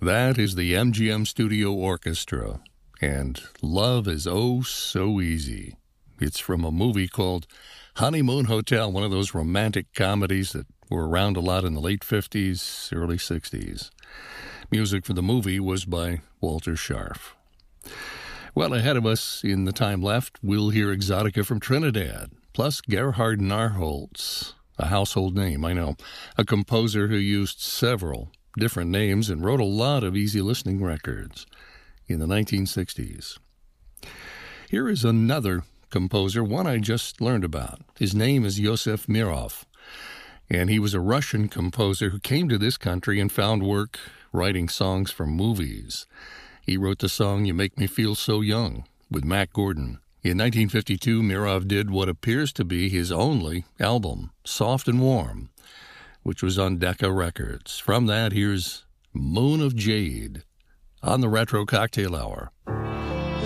That is the MGM Studio Orchestra, and Love is Oh So Easy. It's from a movie called Honeymoon Hotel, one of those romantic comedies that were around a lot in the late 50s, early 60s. Music for the movie was by Walter Scharf. Well, ahead of us in the time left, we'll hear Exotica from Trinidad, plus Gerhard Narholz, a household name, I know, a composer who used several different names and wrote a lot of easy listening records in the 1960s. Here is another composer, one I just learned about. His name is Yosef Mirov, and he was a Russian composer who came to this country and found work writing songs for movies. He wrote the song You Make Me Feel So Young with Mack Gordon. In 1952, Mirov did what appears to be his only album, Soft and Warm, which was on Decca Records. From that, here's Moon of Jade on the Retro Cocktail Hour.